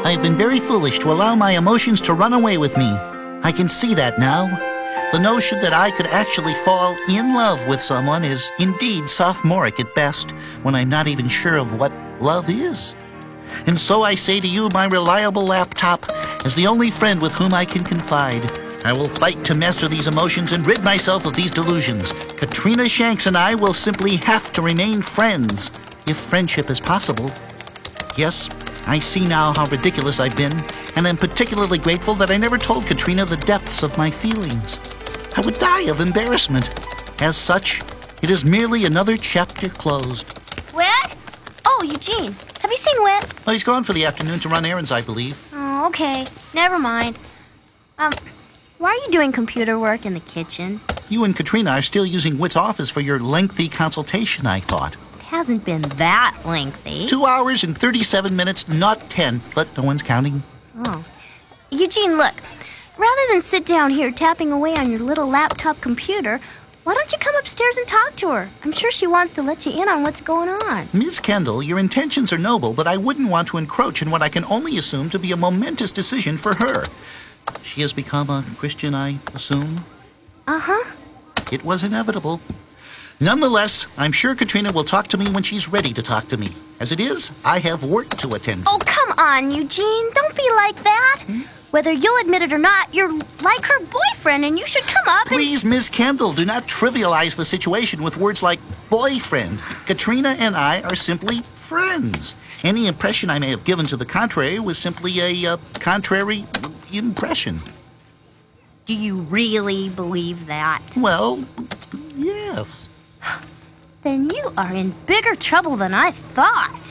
I have been very foolish to allow my emotions to run away with me. I can see that now. The notion that I could actually fall in love with someone is indeed sophomoric at best, when I'm not even sure of what love is. And so I say to you, my reliable laptop, as the only friend with whom I can confide, I will fight to master these emotions and rid myself of these delusions. Katrina Shanks and I will simply have to remain friends, if friendship is possible. Yes, I see now how ridiculous I've been, and I'm particularly grateful that I never told Katrina the depths of my feelings. I would die of embarrassment. As such, it is merely another chapter closed. Wet? Oh, Eugene, have you seen Wet? Well, he's gone for the afternoon to run errands, I believe. Oh, okay. Never mind. Why are you doing computer work in the kitchen? You and Katrina are still using Whit's office for your lengthy consultation, I thought. It hasn't been that lengthy. 2 hours and 37 minutes, not 10, but no one's counting. Oh. Eugene, look. Rather than sit down here tapping away on your little laptop computer, why don't you come upstairs and talk to her? I'm sure she wants to let you in on what's going on. Ms. Kendall, your intentions are noble, but I wouldn't want to encroach in what I can only assume to be a momentous decision for her. She has become a Christian, I assume? Uh-huh. It was inevitable. Nonetheless, I'm sure Katrina will talk to me when she's ready to talk to me. As it is, I have work to attend to. Oh, come on, Eugene. Don't be like that. Whether you'll admit it or not, you're like her boyfriend, and you should come up and... Please, Ms. Kendall, do not trivialize the situation with words like boyfriend. Katrina and I are simply friends. Any impression I may have given to the contrary was simply a contrary impression. Do you really believe that? Well, yes. Then you are in bigger trouble than I thought.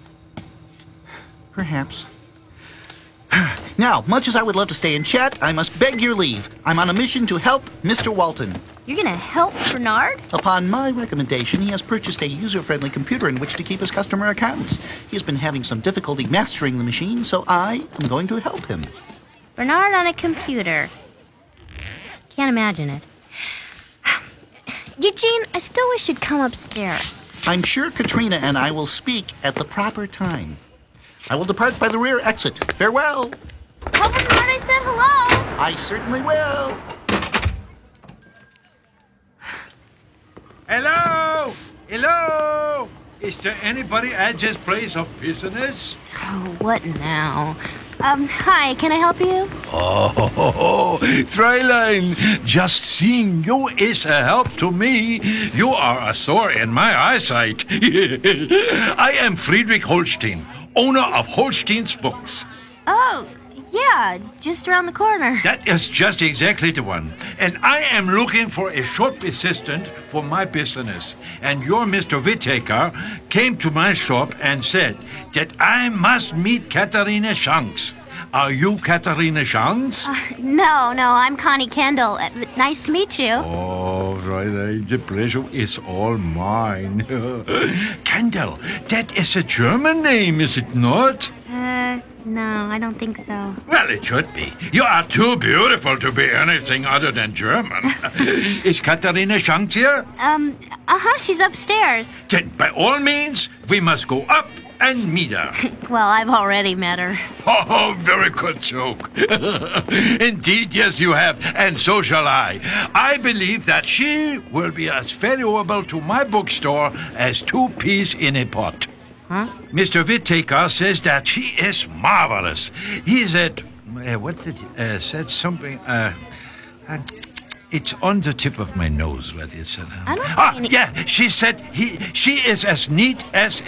Perhaps. Now, much as I would love to stay and chat, I must beg your leave. I'm on a mission to help Mr. Walton. You're gonna help Bernard? Upon my recommendation, he has purchased a user-friendly computer in which to keep his customer accounts. He has been having some difficulty mastering the machine, so I am going to help him. Bernard on a computer. Can't imagine it. Eugene, I still wish you'd come upstairs. I'm sure Katrina and I will speak at the proper time. I will depart by the rear exit. Farewell. Tell Bernard I said hello. I certainly will. Hello? Hello? Is there anybody at this place of business? Oh, what now? Hi, can I help you? Oh, Fräulein, just seeing you is a help to me. You are a sore in my eyesight. I am Friedrich Holstein, owner of Holstein's Books. Oh, yeah, just around the corner. That is just exactly the one. And I am looking for a shop assistant for my business. And your Mr. Whittaker came to my shop and said that I must meet Katharina Shanks. Are you Katharina Shanks? No, I'm Connie Kendall. Nice to meet you. Oh, right, the pleasure is all mine. Kendall, that is a German name, is it not? No, I don't think so. Well, it should be. You are too beautiful to be anything other than German. Is Katharina Shanks here? She's upstairs. Then, by all means, we must go up and meet her. Well, I've already met her. Oh, very good joke. Indeed, yes, you have, and so shall I. I believe that she will be as valuable to my bookstore as 2 peas in a pot. Huh? Mr. Whittaker says that she is marvelous. He said, said something, it's on the tip of my nose, what is it? I don't see any... Yeah, she said she is as neat as